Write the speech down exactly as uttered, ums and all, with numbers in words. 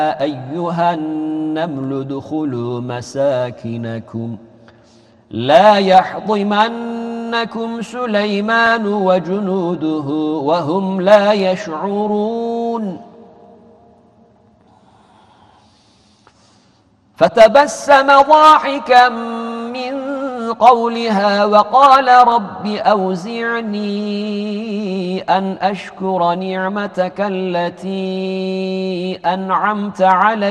أيها النمل ادخلوا مساكنكم لا يحطمنكم سليمان وجنوده وهم لا يشعرون فتبسم ضاحكا من قولها وقال رب أوزعني أن أشكر نعمتك التي أنعمت علي